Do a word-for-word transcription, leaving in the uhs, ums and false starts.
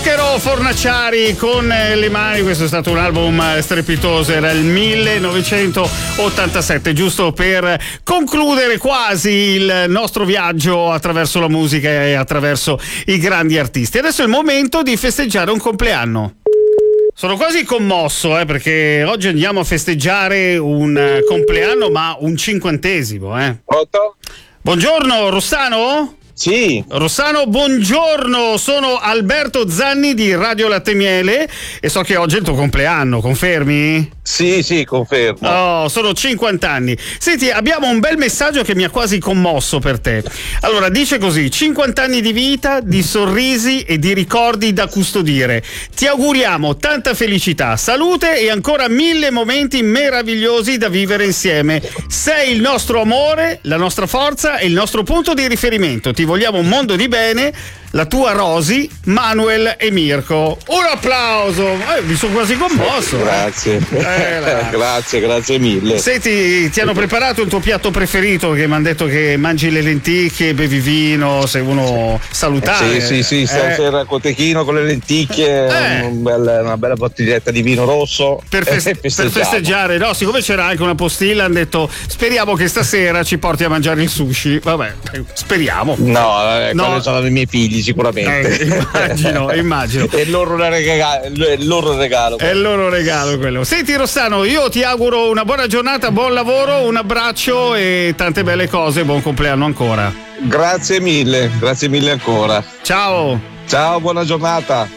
Zucchero Fornaciari con le mani, questo è stato un album strepitoso, era il millenovecentottantasette, giusto per concludere quasi il nostro viaggio attraverso la musica e attraverso i grandi artisti. Adesso è il momento di festeggiare un compleanno. Sono quasi commosso, eh, perché oggi andiamo a festeggiare un compleanno, ma un cinquantesimo. Eh. Pronto? Buongiorno, Rossano? Sì. Rossano, buongiorno, sono Alberto Zanni di Radio Latte Miele e so che oggi è il tuo compleanno, confermi? Sì, sì, confermo. Oh, sono cinquanta anni. Senti, abbiamo un bel messaggio che mi ha quasi commosso per te. Allora, dice così: cinquanta anni di vita, di sorrisi e di ricordi da custodire. Ti auguriamo tanta felicità, salute e ancora mille momenti meravigliosi da vivere insieme. Sei il nostro amore, la nostra forza e il nostro punto di riferimento. Ti vogliamo un mondo di bene. La tua Rosy, Manuel e Mirko. Un applauso! Eh, mi sono quasi commosso. Grazie. Eh, grazie, grazie mille. Senti, ti hanno preparato il tuo piatto preferito, che mi hanno detto che mangi le lenticchie, bevi vino, sei uno salutare. Sì, sì, sì, stasera eh. cotechino con le lenticchie, eh. un bel, una bella bottiglietta di vino rosso. Per, feste- per festeggiare, no? Siccome c'era anche una postilla, hanno detto speriamo che stasera ci porti a mangiare il sushi. Vabbè, speriamo. No, eh, no. sono i miei figli sicuramente. Eh, immagino, immagino. È il loro regalo, è il loro regalo. È il loro regalo quello. Senti Rossano, io ti auguro una buona giornata, buon lavoro, un abbraccio e tante belle cose, buon compleanno ancora. Grazie mille, grazie mille ancora. Ciao. Ciao, buona giornata.